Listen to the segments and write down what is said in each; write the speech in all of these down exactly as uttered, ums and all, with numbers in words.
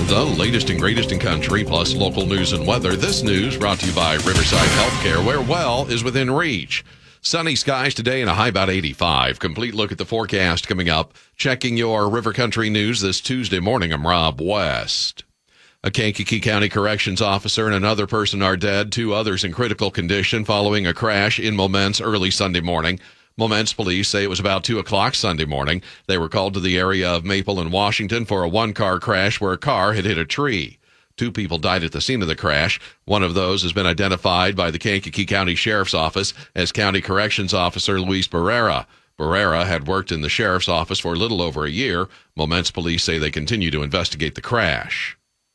the latest and greatest in country, plus local news and weather. This news brought to you by Riverside Healthcare, where well is within reach. Sunny skies today and a high about eighty-five. Complete look at the forecast coming up. Checking your River Country news this Tuesday morning. I'm Rob West. A Kankakee County Corrections officer and another person are dead. Two others in critical condition following a crash in Momence early Sunday morning. Momence police say it was about two o'clock Sunday morning. They were called to the area of Maple and Washington for a one-car crash where a car had hit a tree. Two people died at the scene of the crash. One of those has been identified by the Kankakee County Sheriff's Office as County Corrections Officer Luis Barrera. Barrera had worked in the Sheriff's Office for a little over a year. Momence police say they continue to investigate the crash.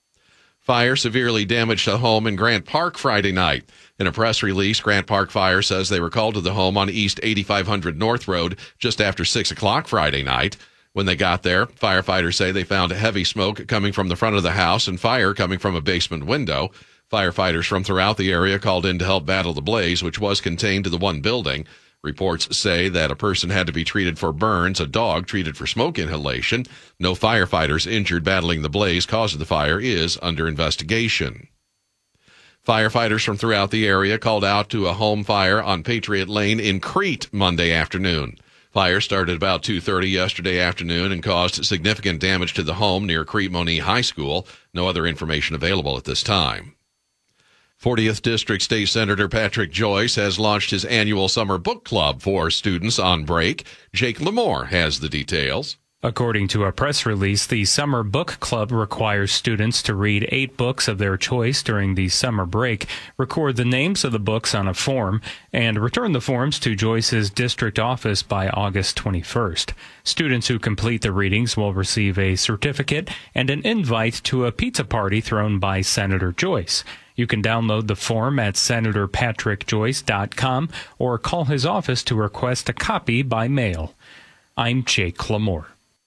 Fire severely damaged a home in Grant Park Friday night. In a press release, Grant Park Fire says they were called to the home on East eighty-five hundred North Road just after six o'clock Friday night. When they got there, firefighters say they found heavy smoke coming from the front of the house and fire coming from a basement window. Firefighters from throughout the area called in to help battle the blaze, which was contained to the one building. Reports say that a person had to be treated for burns, a dog treated for smoke inhalation. No firefighters injured battling the blaze. Cause of the fire is under investigation. Firefighters from throughout the area called out to a home fire on Patriot Lane in Crete Monday afternoon. Fire started about two thirty yesterday afternoon and caused significant damage to the home near Crete Monee High School. No other information available at this time. fortieth District State Senator Patrick Joyce has launched his annual summer book club for students on break. Jake Lamore has the details. According to a press release, the Summer Book Club requires students to read eight books of their choice during the summer break, record the names of the books on a form, and return the forms to Joyce's district office by August twenty-first. Students who complete the readings will receive a certificate and an invite to a pizza party thrown by Senator Joyce. You can download the form at senator patrick joyce dot com or call his office to request a copy by mail. I'm Jake Lamore.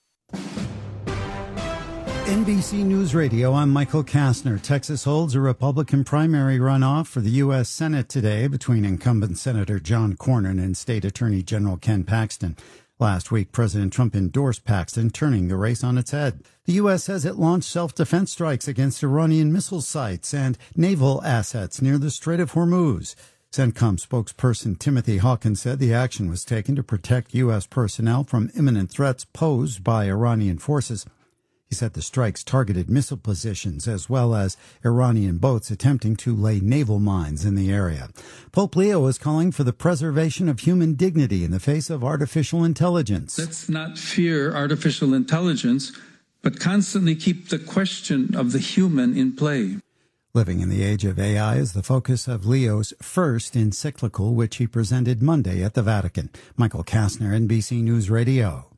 N B C News Radio, I'm Michael Kastner. Texas holds a Republican primary runoff for the U S Senate today between incumbent Senator John Cornyn and State Attorney General Ken Paxton. Last week, President Trump endorsed Paxton, turning the race on its head. The U S says it launched self-defense strikes against Iranian missile sites and naval assets near the Strait of Hormuz. CENTCOM spokesperson Timothy Hawkins said the action was taken to protect U S personnel from imminent threats posed by Iranian forces. He said the strikes targeted missile positions as well as Iranian boats attempting to lay naval mines in the area. Pope Leo is calling for the preservation of human dignity in the face of artificial intelligence. Let's not fear artificial intelligence, but constantly keep the question of the human in play. Living in the age of A I is the focus of Leo's first encyclical, which he presented Monday at the Vatican. Michael Kastner, N B C News Radio.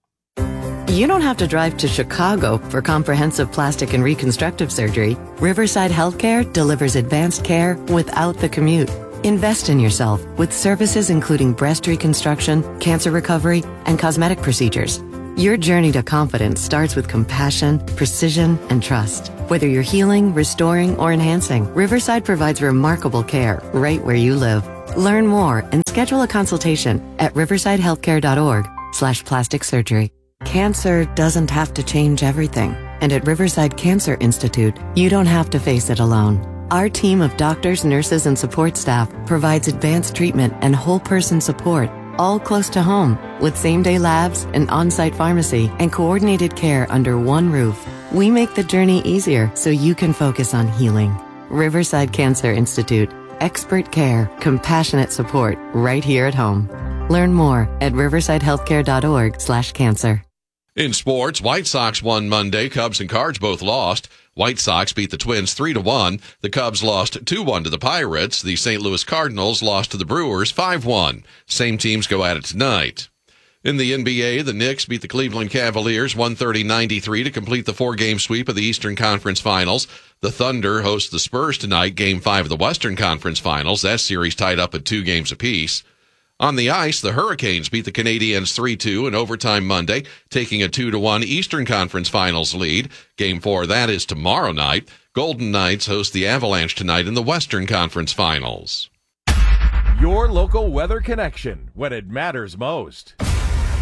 You don't have to drive to Chicago for comprehensive plastic and reconstructive surgery. Riverside Healthcare delivers advanced care without the commute. Invest in yourself with services including breast reconstruction, cancer recovery, and cosmetic procedures. Your journey to confidence starts with compassion, precision, and trust. Whether you're healing, restoring, or enhancing, Riverside provides remarkable care right where you live. Learn more and schedule a consultation at riverside healthcare dot org slash plastic surgery. Cancer doesn't have to change everything. And at Riverside Cancer Institute, you don't have to face it alone. Our team of doctors, nurses, and support staff provides advanced treatment and whole person support, all close to home, with same-day labs, an on-site pharmacy, and coordinated care under one roof. We make the journey easier so you can focus on healing. Riverside Cancer Institute. Expert care, compassionate support, right here at home. Learn more at riverside healthcare dot org slash cancer. In sports, White Sox won Monday. Cubs and Cards both lost. White Sox beat the Twins three to one. The Cubs lost two one to the Pirates. The Saint Louis Cardinals lost to the Brewers five one. Same teams go at it tonight. In the N B A, the Knicks beat the Cleveland Cavaliers one thirty to ninety-three to complete the four-game sweep of the Eastern Conference Finals. The Thunder host the Spurs tonight, Game five of the Western Conference Finals. That series tied up at two games apiece. On the ice, the Hurricanes beat the Canadiens three two in overtime Monday, taking a two to one Eastern Conference Finals lead. Game four of that is tomorrow night. Golden Knights host the Avalanche tonight in the Western Conference Finals. Your local weather connection when it matters most.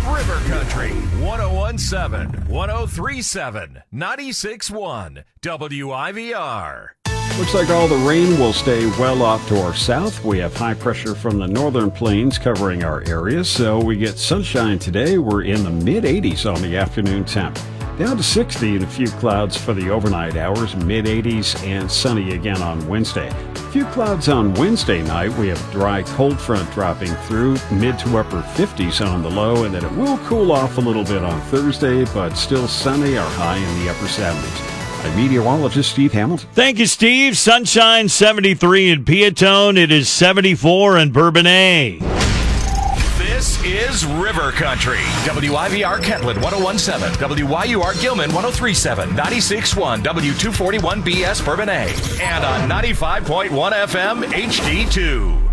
River Country, one oh one point seven, one oh three point seven, ninety-six point one, W I V R. Looks like all the rain will stay well off to our south. We have high pressure from the northern plains covering our areas, so we get sunshine today. We're in the mid eighties on the afternoon temp. Down to sixty and a few clouds for the overnight hours, mid eighties and sunny again on Wednesday. A few clouds on Wednesday night. We have dry cold front dropping through, mid to upper fifties on the low, and then it will cool off a little bit on Thursday, but still sunny, our high in the upper seventies. I'm meteorologist Steve Hamilton. Thank you, Steve. Sunshine seventy-three in Piatone. It is seventy-four in Bourbonnais. This is River Country. W I V R Kentland one oh one point seven, W Y U R Gilman one oh three point seven, ninety-six point one, W two forty-one B S Bourbonnais, and on ninety-five point one F M H D two.